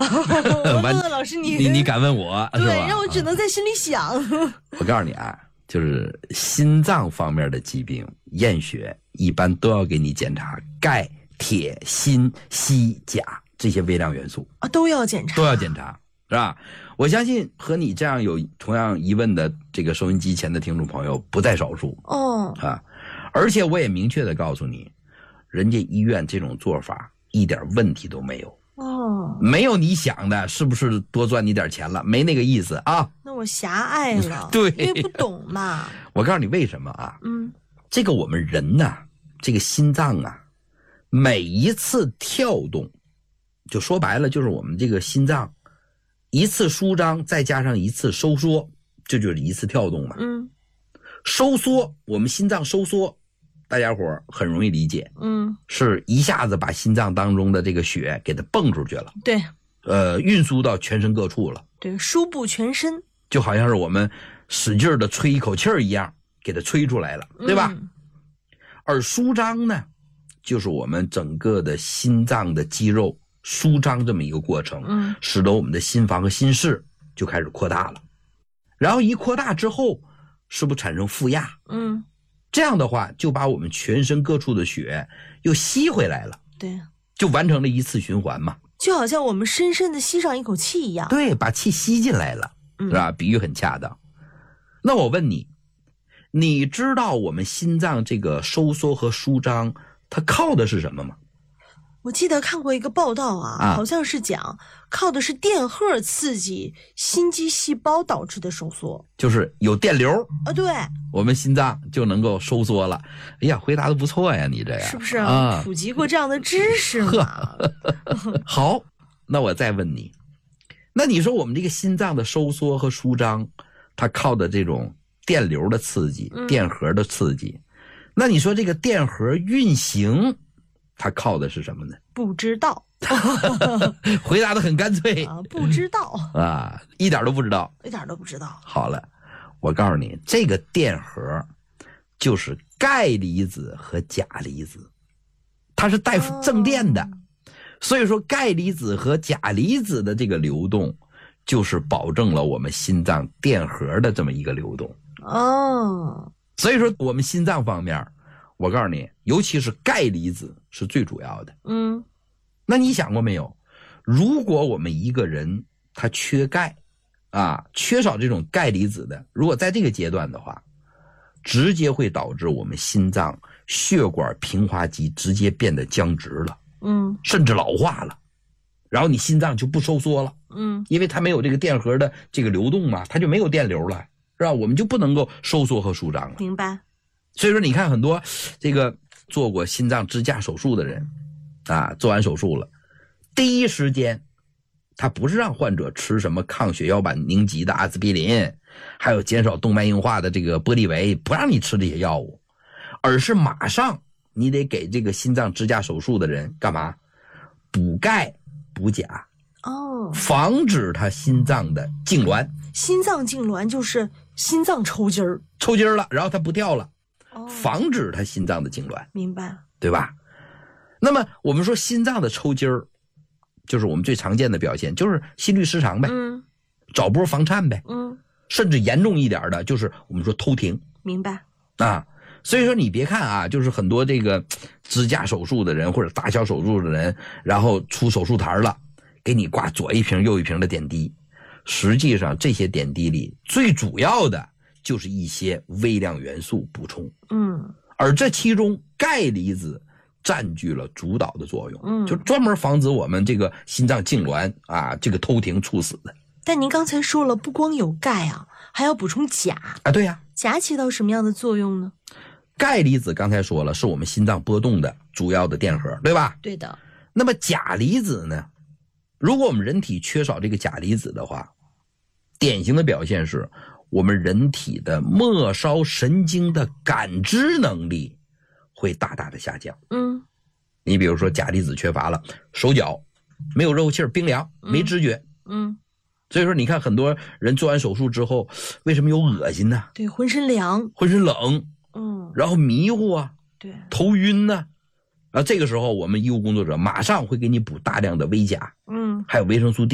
我问老师你敢问我是吧？ 对，让我只能在心里想。 我告诉你啊，就是心脏方面的疾病，验血一般都要给你检查钙、铁、锌、硒、钾这些微量元素啊，都要检查， 是吧？我相信和你这样有同样疑问的这个收音机前的听众朋友不在少数啊。而且我也明确的告诉你，人家医院这种做法一点问题都没有没有你想的是不是多赚你点钱了，没那个意思啊。 那我狭隘了， 对， 因为不懂嘛。 我告诉你为什么啊？这个我们人呐，这个心脏啊，每一次跳动，就说白了就是我们这个心脏一次舒张再加上一次收缩，这就是一次跳动嘛。收缩，我们心脏收缩，大家伙很容易理解，是一下子把心脏当中的这个血给它蹦出去了， 对， 运输到全身各处了， 对，输布全身， 就好像是我们使劲的吹一口气儿一样，给它吹出来了，对吧？而舒张呢，就是我们整个的心脏的肌肉舒张这么一个过程，使得我们的心房和心室就开始扩大了，然后一扩大之后，是不是产生负压？这样的话就把我们全身各处的血又吸回来了， 对， 就完成了一次循环嘛， 就好像我们深深的吸上一口气一样。 对，把气吸进来了，是吧？比喻很恰当。那我问你，你知道我们心脏这个收缩和舒张它靠的是什么吗？ 我记得看过一个报道好像是讲靠的是电荷刺激心肌细胞导致的收缩， 就是有电流啊，对， 我们心脏就能够收缩了。哎呀，回答的不错呀，你这样是不是普及过这样的知识嘛？ 好，那我再问你，那你说我们这个心脏的收缩和舒张，它靠的这种电流的刺激，电荷的刺激，那你说这个电荷运行它靠的是什么呢？ 不知道。 回答的很干脆不知道一点都不知道， 一点都不知道。 好了，我告诉你，这个电荷就是钙离子和钾离子，它是带正电的，所以说钙离子和钾离子的这个流动，就是保证了我们心脏电荷的这么一个流动所以说我们心脏方面，我告诉你，尤其是钙离子是最主要的。那你想过没有，如果我们一个人他缺钙缺少这种钙离子的，如果在这个阶段的话，直接会导致我们心脏血管平滑肌直接变得僵直了，甚至老化了，然后你心脏就不收缩了，因为它没有这个电荷的这个流动嘛，它就没有电流了，是吧？我们就不能够收缩和舒张了。 明白。 所以说你看很多这个做过心脏支架手术的人做完手术了，第一时间他不是让患者吃什么抗血小板凝集的阿司匹林，还有减少动脉硬化的这个玻利维，不让你吃这些药物，而是马上你得给这个心脏支架手术的人干嘛？补钙补钾防止他心脏的痉挛。 心脏痉挛就是心脏抽筋了，然后他不跳了，防止他心脏的痉挛。 明白， 对吧？那么我们说心脏的抽筋儿，就是我们最常见的表现，就是心律失常呗，找波房颤呗，甚至严重一点的，就是我们说偷停。 明白所以说你别看就是很多这个支架手术的人或者大小手术的人，然后出手术台了，给你挂左一瓶右一瓶的点滴，实际上这些点滴里最主要的就是一些微量元素补充，而这其中钙离子占据了主导的作用，就专门防止我们这个心脏痉挛这个偷停猝死的。 但您刚才说了，不光有钙还要补充钾对呀， 钾起到什么样的作用呢？ 钙离子刚才说了，是我们心脏波动的主要的电荷，对吧？ 对的。 那么钾离子呢？如果我们人体缺少这个钾离子的话，典型的表现是我们人体的末梢神经的感知能力会大大的下降。你比如说钾离子缺乏了，手脚没有肉气，冰凉，没知觉。所以说你看很多人做完手术之后，为什么有恶心呢？ 对，浑身凉， 浑身冷，然后迷糊对， 头晕呢。这个时候我们医务工作者马上会给你补大量的微钾，还有维生素 D。